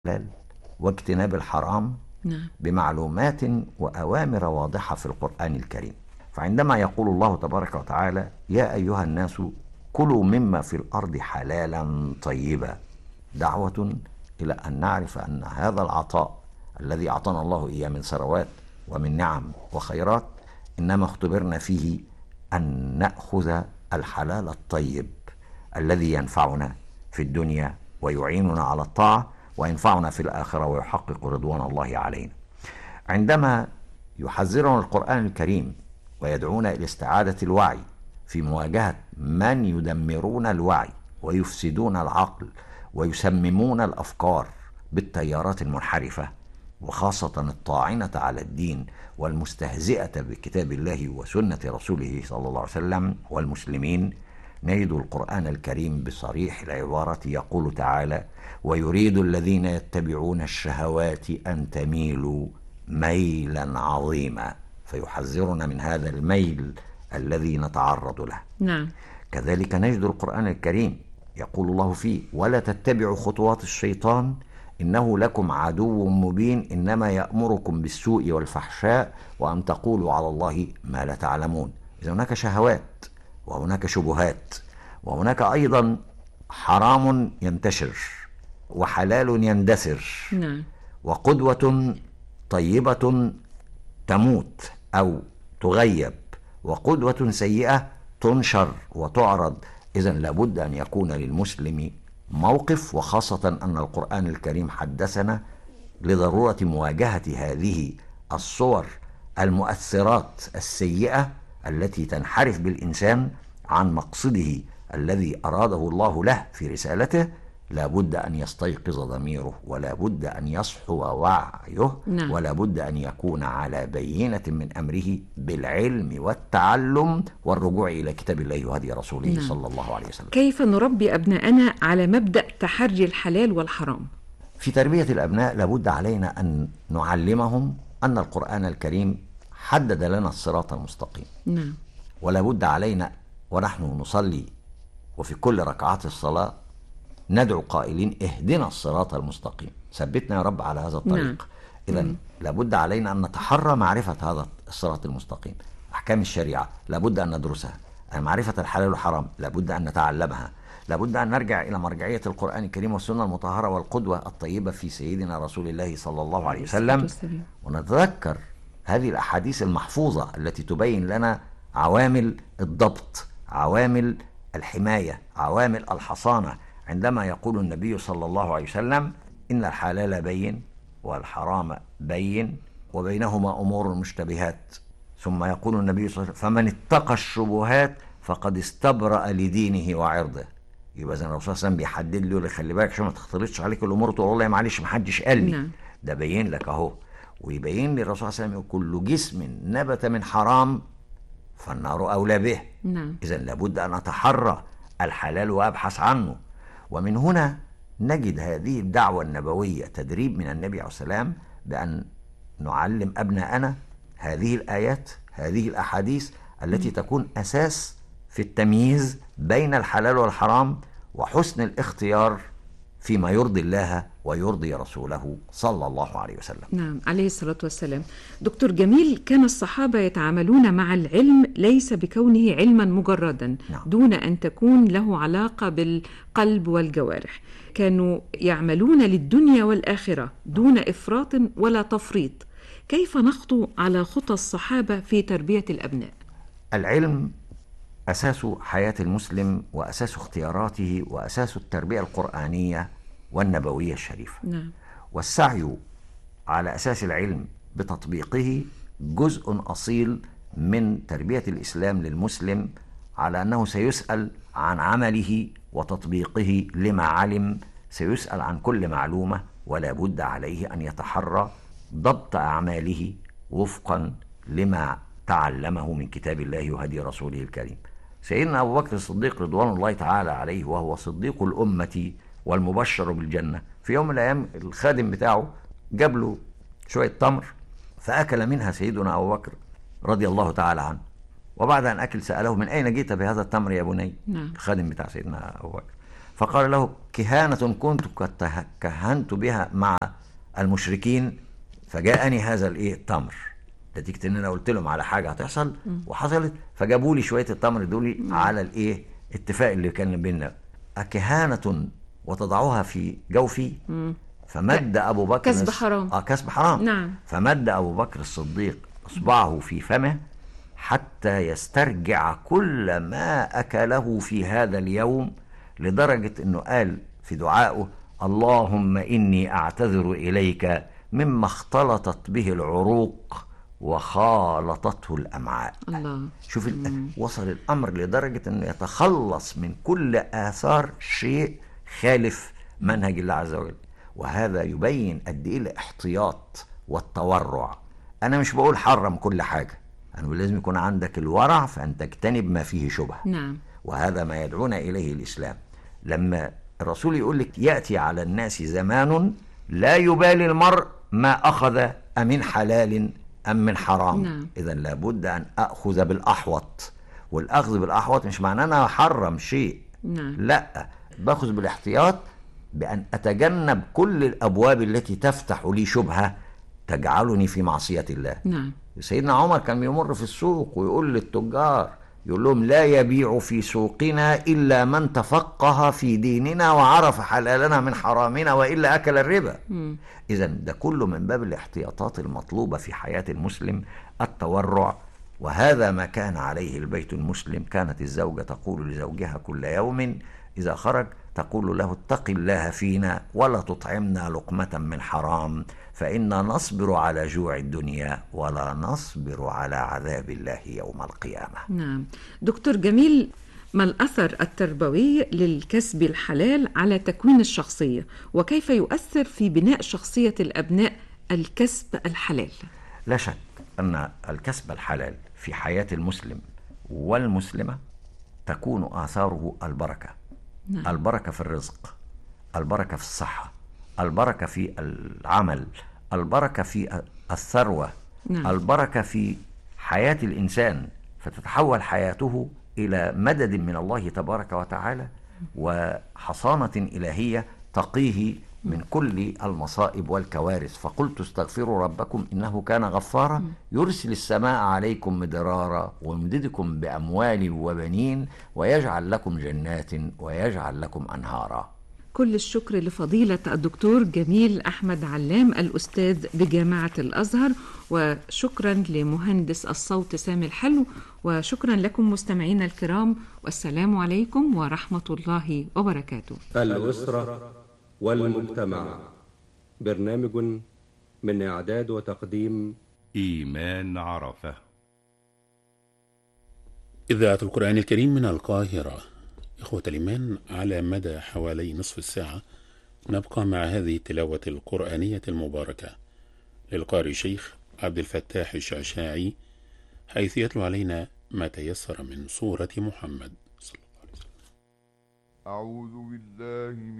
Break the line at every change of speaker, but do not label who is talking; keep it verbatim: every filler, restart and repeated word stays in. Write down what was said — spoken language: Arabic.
الحلال واجتناب الحرام
نعم.
بمعلومات وأوامر واضحة في القرآن الكريم. فعندما يقول الله تبارك وتعالى: يا أيها الناس كلوا مما في الأرض حلالا طيبا، دعوة إلى أن نعرف أن هذا العطاء الذي أعطانا الله إياه من ثروات ومن نعم وخيرات إنما اختبرنا فيه أن نأخذ الحلال الطيب الذي ينفعنا في الدنيا ويعيننا على الطاعة وينفعنا في الآخرة ويحقق رضوان الله علينا. عندما يحذرنا القرآن الكريم ويدعونا إلى استعادة الوعي في مواجهة من يدمرون الوعي ويفسدون العقل ويسممون الأفكار بالتيارات المنحرفة، وخاصة الطاعنة على الدين والمستهزئة بكتاب الله وسنة رسوله صلى الله عليه وسلم والمسلمين، نجد القرآن الكريم بصريح العبارة يقول تعالى: ويريد الذين يتبعون الشهوات أن تميلوا ميلا عظيما، فيحذرنا من هذا الميل الذي نتعرض له.
نعم.
كذلك نجد القرآن الكريم يقول الله فيه: ولا تتبعوا خطوات الشيطان إنه لكم عدو مبين إنما يأمركم بالسوء والفحشاء وأن تقولوا على الله ما لا تعلمون. إذا هناك شهوات وهناك شبهات وهناك أيضا حرام ينتشر وحلال يندثر.
نعم.
وقدوة طيبة تموت أو تغيب وقدوة سيئة تنشر وتعرض. إذن لابد أن يكون للمسلم موقف، وخاصة أن القرآن الكريم حدثنا لضرورة مواجهة هذه الصور المؤثرات السيئة التي تنحرف بالإنسان عن مقصده الذي أراده الله له في رسالته. لا بد أن يستيقظ ضميره ولا بد أن يصحو وعيه.
نعم.
ولا بد أن يكون على بينة من أمره بالعلم والتعلم والرجوع إلى كتاب الله وهدي رسوله. نعم. صلى الله عليه وسلم.
كيف نربي أبناءنا على مبدأ تحري الحلال والحرام؟
في تربية الأبناء لابد علينا أن نعلمهم أن القرآن الكريم حدد لنا الصراط المستقيم.
نعم.
ولا بد علينا ونحن نصلي وفي كل ركعات الصلاة ندعو قائلين: اهدنا الصراط المستقيم، ثبتنا يا رب على هذا الطريق.
نعم.
إذن لابد علينا أن نتحرى معرفة هذا الصراط المستقيم. أحكام الشريعة لابد أن ندرسها، معرفة الحلال والحرام لابد أن نتعلمها. لابد أن نرجع إلى مرجعية القرآن الكريم والسنة المطهرة والقدوة الطيبة في سيدنا رسول الله صلى الله عليه وسلم، ونتذكر هذه الأحاديث المحفوظة التي تبين لنا عوامل الضبط، عوامل الحماية، عوامل الحصانة. عندما يقول النبي صلى الله عليه وسلم: إن الحلال بين والحرام بين وبينهما أمور مشتبهات، ثم يقول النبي صلى الله عليه وسلم: فمن اتقى الشبهات فقد استبرأ لدينه وعرضه. يبقى زي الرسول صلى الله عليه وسلم بيحدد له: خلي بالك عشان ما تختلطش عليك الأمور تقول والله معلش ما حدش قال لي.
نعم.
ده بين لك أهو. ويبين للرسول صلى الله عليه وسلم: كل جسم نبت من حرام فالنار أولى به.
نعم.
إذن لابد أن أتحرى الحلال وأبحث عنه. ومن هنا نجد هذه الدعوة النبوية تدريب من النبي عليه السلام بأن نعلم أبناءنا هذه الآيات، هذه الأحاديث التي تكون أساس في التمييز بين الحلال والحرام وحسن الاختيار فيما يرضي الله ويرضي رسوله صلى الله عليه وسلم.
نعم، عليه الصلاة والسلام. دكتور جميل، كان الصحابة يتعاملون مع العلم ليس بكونه علما مجردا. نعم. دون أن تكون له علاقة بالقلب والجوارح. كانوا يعملون للدنيا والآخرة دون إفراط ولا تفريط. كيف نخطو على خطى الصحابة في تربية الأبناء؟
العلم أساس حياة المسلم وأساس اختياراته وأساس التربية القرآنية والنبوية الشريفة.
نعم.
والسعي على أساس العلم بتطبيقه جزء أصيل من تربية الإسلام للمسلم، على أنه سيسأل عن عمله وتطبيقه لما علم، سيسأل عن كل معلومة، ولا بد عليه أن يتحرى ضبط أعماله وفقا لما تعلمه من كتاب الله وهدي رسوله الكريم. سيدنا أبو بكر الصديق رضوان الله تعالى عليه وهو صديق الأمة والمبشر بالجنة، في يوم من الأيام الخادم بتاعه جاب له شوية تمر فأكل منها سيدنا أبو بكر رضي الله تعالى عنه، وبعد أن أكل سأله: من أين جئت بهذا التمر يا بني؟
نعم.
الخادم بتاع سيدنا أبو بكر. فقال له كهانة كنت قد كهنت بها مع المشركين فجاءني هذا الايه التمر، نتيجة ان انا قلت لهم على حاجة هتحصل وحصلت، فجابوا لي شوية التمر دول على الايه اتفاق اللي كان بيننا. أكهانة وتضعوها في جوفي؟ فمد أبو بكر
كسب حرام.
آه كسب حرام.
نعم.
فمد أبو بكر الصديق إصبعه في فمه حتى يسترجع كل ما أكله في هذا اليوم، لدرجة أنه قال في دعائه اللهم إني أعتذر إليك مما اختلطت به العروق وخالطته الأمعاء.
الله.
شوف وصل الأمر لدرجة أنه يتخلص من كل آثار شيء خالف منهج الله عز وجل. وهذا يبين قد إيه الاحتياط والتورع. أنا مش بقول حرم كل حاجة، أنا يعني لازم يكون عندك الورع فأن تجتنب ما فيه شبهة.
نعم.
وهذا ما يدعونا إليه الإسلام. لما الرسول يقول لك يأتي على الناس زمان لا يبالي المرء ما أخذ أمن حلال أم من حرام.
نعم.
إذن لابد أن أخذ بالأحوط، والأخذ بالأحوط مش معناه أنا أحرم شيء.
نعم.
لا، باخذ بالاحتياط بأن أتجنب كل الأبواب التي تفتح لي شبهة تجعلني في معصية الله.
نعم.
سيدنا عمر كان بيمر في السوق ويقول للتجار، يقول لهم لا يبيع في سوقنا إلا من تفقه في ديننا وعرف حلالنا من حرامنا وإلا أكل الربا. إذن ده كله من باب الاحتياطات المطلوبة في حياة المسلم، التورع. وهذا ما كان عليه البيت المسلم. كانت الزوجة تقول لزوجها كل يوم إذا خرج، تقول له اتق الله فينا ولا تطعمنا لقمة من حرام فإنا نصبر على جوع الدنيا ولا نصبر على عذاب الله يوم القيامة.
نعم. دكتور جميل، ما الأثر التربوي للكسب الحلال على تكوين الشخصية، وكيف يؤثر في بناء شخصية الأبناء الكسب الحلال؟
لا شك أن الكسب الحلال في حياة المسلم والمسلمة تكون آثاره البركة. نعم. البركة في الرزق، البركة في الصحة، البركة في العمل، البركة في الثروة. نعم. البركة في حياة الإنسان، فتتحول حياته إلى مدد من الله تبارك وتعالى وحصانة إلهية تقيه من كل المصائب والكوارث. فقلت استغفروا ربكم إنه كان غفارا يرسل السماء عليكم مدرارا ويمددكم بأموال وبنين ويجعل لكم جنات ويجعل لكم أنهارا.
كل الشكر لفضيلة الدكتور جميل أحمد علام الأستاذ بجامعة الأزهر، وشكرا لمهندس الصوت سامي الحلو، وشكرا لكم مستمعينا الكرام، والسلام عليكم ورحمة الله وبركاته.
الأسرة والمجتمع، برنامج من إعداد وتقديم
إيمان عرفة.
إذاعة القرآن الكريم من القاهرة. إخوة الإيمان، على مدى حوالي نصف الساعة نبقى مع هذه التلاوة القرآنية المباركة للقارئ شيخ عبد الفتاح الشعشاعي، حيث يتلو علينا ما تيسر من سورة محمد صلى الله عليه وسلم.
أعوذ بالله